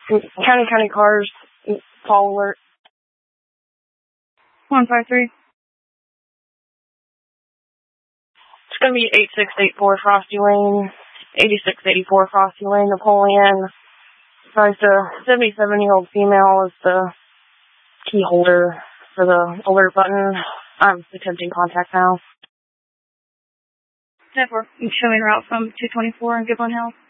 County cars, call alert. 153. It's going to be 8684 Frosty Lane, 8684 Frosty Lane, Napoleon. Advised a 77-year-old female is the key holder for the alert button. I'm attempting contact now. 10-4, showing route from 224 in Goodwin Hills.